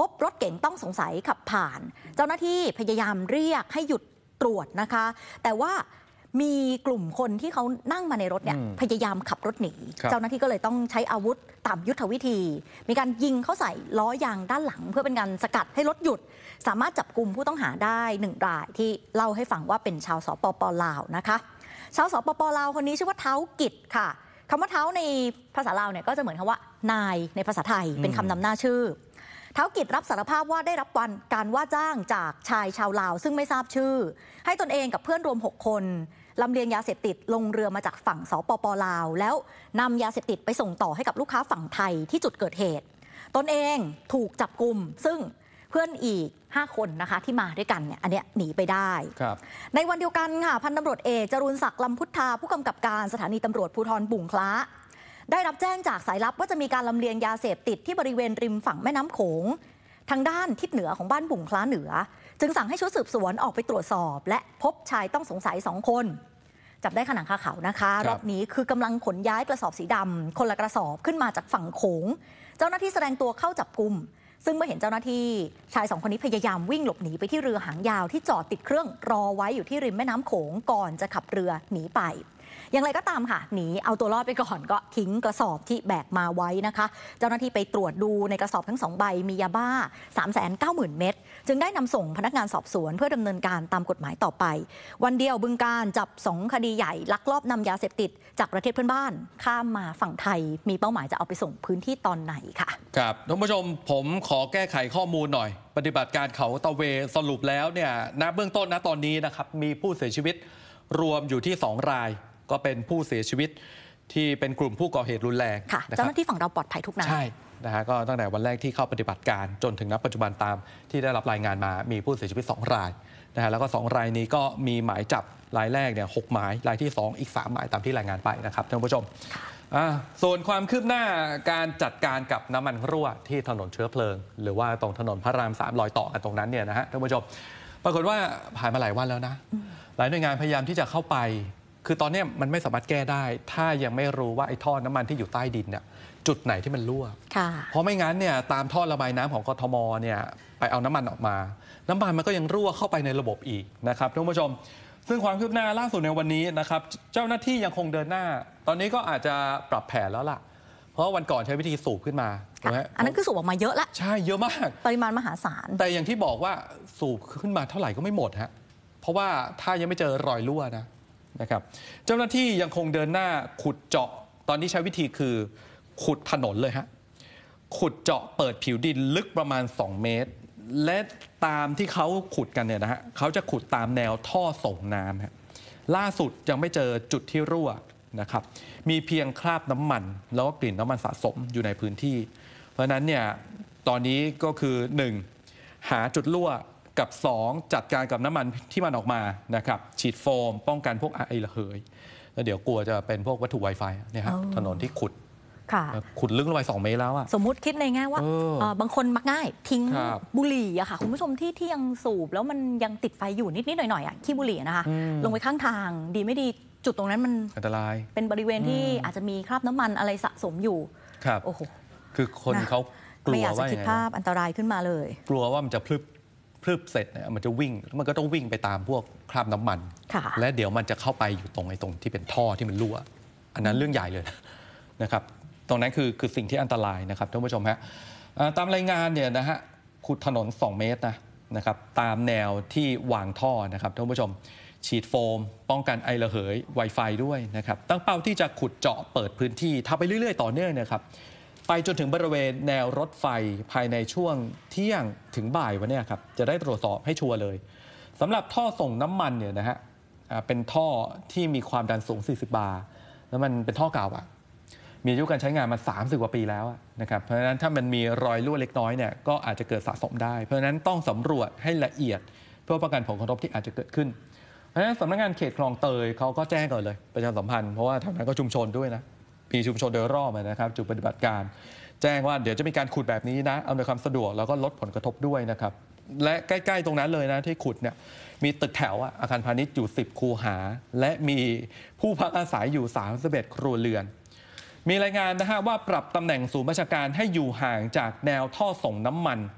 บรถเก๋งต้องสงสัยขับผ่านเจ้าหน้าที่พยายามเรียกให้หยุดตรวจนะคะแต่ว่ามีกลุ่มคนที่เขานั่งมาในรถเนี่ยพยายามขับรถหนีเจ้าหน้าที่ก็เลยต้องใช้อาวุธตามยุทธวิธีมีการยิงเข้าใส่ล้อยางด้านหลังเพื่อเป็นการสกัดให้รถหยุดสามารถจับกุมผู้ต้องหาได้1 รายที่เล่าให้ฟังว่าเป็นชาวสปป.ลาวนะคะชาวสปป.ลาวคนนี้ชื่อว่าเท้ากิจค่ะคำว่าเท้าในภาษาลาวเนี่ยก็จะเหมือนคำว่านายในภาษาไทยเป็นคำนำหน้าชื่อเท้ากิจรับสารภาพว่าได้รับการว่าจ้างจากชายชาวลาวซึ่งไม่ทราบชื่อให้ตนเองกับเพื่อนรวม6 คนลำเลียงยาเสพติดลงเรือมาจากฝั่งสปป.ลาวแล้วนำยาเสพติดไปส่งต่อให้กับลูกค้าฝั่งไทยที่จุดเกิดเหตุตนเองถูกจับกุมซึ่งเพื่อนอีก5 คนนะคะที่มาด้วยกันเนี่ยอันเนี้ยหนีไปได้ในวันเดียวกันค่ะพันตำรวจเอกจรูนศักดิ์ลำพุทธาผู้กำกับการสถานีตำรวจภูธรบุ่งคล้าได้รับแจ้งจากสายลับว่าจะมีการลำเลียงยาเสพติดที่บริเวณริมฝั่งแม่น้ำโขงทางด้านทิศเหนือของบ้านบุ่งคล้าเหนือจึงสั่งให้ชุดสืบสวนออกไปตรวจสอบและพบชายต้องสงสัย2 คนจับได้ขณะคาเขานะคะรอบนี้คือกำลังขนย้ายกระสอบสีดำคนละกระสอบขึ้นมาจากฝั่งโขงเจ้าหน้าที่แสดงตัวเข้าจับกุมซึ่งเมื่อเห็นเจ้าหน้าที่ชาย2 คนนี้พยายามวิ่งหลบหนีไปที่เรือหางยาวที่จอดติดเครื่องรอไว้อยู่ที่ริมแม่น้ำโขงก่อนจะขับเรือหนีไปอย่างไรก็ตามค่ะหนีเอาตัวรอดไปก่อนก็ทิ้งกระสอบที่แบกมาไว้นะคะเจ้าหน้าที่ไปตรวจดูในกระสอบทั้ง2 ใบมียาบ้า 390,000 เม็ดจึงได้นำส่งพนักงานสอบสวนเพื่อดำเนินการตามกฎหมายต่อไปวันเดียวบึงการจับ2 คดีใหญ่ลักลอบนำยาเสพติดจากประเทศเพื่อนบ้านข้ามมาฝั่งไทยมีเป้าหมายจะเอาไปส่งพื้นที่ตอนไหนค่ะครับท่านผู้ชมผมขอแก้ไขข้อมูลหน่อยปฏิบัติการเขาตะเวสรุปแล้วเนี่ยณเบื้องต้นณตอนนี้นะครับมีผู้เสียชีวิตรวมอยู่ที่2 รายก็เป็นผู้เสียชีวิตที่เป็นกลุ่มผู้ก่อเหตุรุนแรงค่ะเจ้าหน้าที่ฝั่งเราปลอดภัยทุกนายใช่นะฮะก็ตั้งแต่วันแรกที่เข้าปฏิบัติการจนถึงณปัจจุบันตามที่ได้รับรายงานมามีผู้เสียชีวิต2 รายนะฮะแล้วก็2 รายนี้ก็มีหมายจับรายแรกเนี่ย6 หมายรายที่2อีก3 หมายตามที่รายงานไปนะครับท่านผู้ชมส่วนความคืบหน้าการจัดการกับน้ำมันรั่วที่ถนนเชื้อเพลิงหรือว่าตรงถนนพระราม3รอยต่อกันตรงนั้นเนี่ยนะฮะท่านผู้ชมปรากฏว่าผ่านมาหลายวันแล้วนะหลายหน่วยงานพยายามที่จะเข้าไปคือตอนนี้มันไม่สามารถแก้ได้ถ้ายังไม่รู้ว่าไอ้ท่อน้ำมันที่อยู่ใต้ดินเนี่ยจุดไหนที่มันรั่วเพราะไม่งั้นเนี่ยตามท่อระบายน้ำของกทมเนี่ยไปเอาน้ำมันออกมาน้ำมันมันก็ยังรั่วเข้าไปในระบบอีกนะครับท่านผู้ชมซึ่งความคืบหน้าล่าสุดในวันนี้นะครับเจ้าหน้าที่ยังคงเดินหน้าตอนนี้ก็อาจจะปรับแผนแล้วล่ะเพราะวันก่อนใช้วิธีสูบขึ้นมาอันนั้นคือสูบออกมาเยอะละใช่เยอะมากปริมาณมหาศาลแต่อย่างที่บอกว่าสูบขึ้นมาเท่าไหร่ก็ไม่หมดฮะเพราะว่าถ้ายังไม่เจอรอยรั่วนะครับเจ้าหน้าที่ยังคงเดินหน้าขุดเจาะตอนนี้ใช้วิธีคือขุดถนนเลยฮะขุดเจาะเปิดผิวดินลึกประมาณ2 เมตรและตามที่เขาขุดกันเนี่ยนะฮะเขาจะขุดตามแนวท่อส่งน้ำฮะล่าสุดยังไม่เจอจุดที่รั่วนะครับมีเพียงคราบน้ำมันแล้วก็กลิ่นน้ำมันสะสมอยู่ในพื้นที่เพราะฉะนั้นเนี่ยตอนนี้ก็คือ1หาจุดรั่วกับ2จัดการกับน้ำมันที่มันออกมานะครับฉีดโฟมป้องกันพวกไอระเหยแล้วเดี๋ยวกลัวจะเป็นพวกวัตถุ Wi-Fi เนี่ยฮะถนนที่ขุดลึกลงไป2 เมตรแล้วอะสมมุติคิดในแง่ว่าบางคนมักง่ายทิ้งบุหรี่อะค่ะคุณผู้ชมที่ยังสูบแล้วมันยังติดไฟอยู่นิดหน่อยๆอะขี้บุหรี่นะคะลงไปข้างทางดีไม่ดีจุดตรงนั้นมันอันตรายเป็นบริเวณที่อาจจะมีคราบน้ำมันอะไรสะสมอยู่ครับโอ้โหคือคนเขากลัวว่าไม่อยากจะคิดภาพอันตรายขึ้นมาเลยกลัวว่ามันจะพลึบเสร็จเนี่ยมันจะวิ่งมันก็ต้องวิ่งไปตามพวกคราบน้ำมันและเดี๋ยวมันจะเข้าไปอยู่ตรงที่เป็นท่อที่มันรั่วอันนั้นเรื่องใหญ่เลยนะครับตรงนั้นคือสิ่งที่อันตรายนะครับท่านผู้ชมฮะตามรายงานเนี่ยนะฮะขุดถนน2 เมตรนะครับตามแนวที่วางท่อนะครับท่านผู้ชมฉีดโฟมป้องกันไอระเหย Wi-Fi ด้วยนะครับตั้งเป้าที่จะขุดเจาะเปิดพื้นที่ทำไปเรื่อยๆต่อเนื่องนะครับไปจนถึงบริเวณแนวรถไฟภายในช่วงเที่ยงถึงบ่ายวันนี้ครับจะได้ตรวจสอบให้ชัวร์เลยสำหรับท่อส่งน้ำมันเนี่ยนะฮะเป็นท่อที่มีความดันสูง40 บาร์แล้วมันเป็นท่อเก่ามีอายุการใช้งานมา30 กว่าปีแล้วนะครับเพราะฉะนั้นถ้ามันมีรอยรั่วเล็กน้อยเนี่ยก็อาจจะเกิดสะสมได้เพราะฉะนั้นต้องสำรวจให้ละเอียดเพื่อป้องกันผลกระทบที่อาจจะเกิดขึ้นเพราะฉะนั้นสำนักงานเขตคลองเตยเขาก็แจ้งก่อนเลยประชาสัมพันธ์เพราะว่าแถวนั้นก็ชุมชนด้วยนะมีชุมชนโดยรอบนะครับจุดปฏิบัติการแจ้งว่าเดี๋ยวจะมีการขุดแบบนี้นะอำนวยความสะดวกแล้วก็ลดผลกระทบด้วยนะครับและใกล้ๆตรงนั้นเลยนะที่ขุดเนี่ยมีตึกแถวอาคารพาณิชย์อยู่10 คูหาและมีผู้พักอาศัยอยู่31 ครัวเรือนมีรายงานนะฮะว่าปรับตำแหน่งศูนย์ราชการให้อยู่ห่างจากแนวท่อส่งน้ำมัน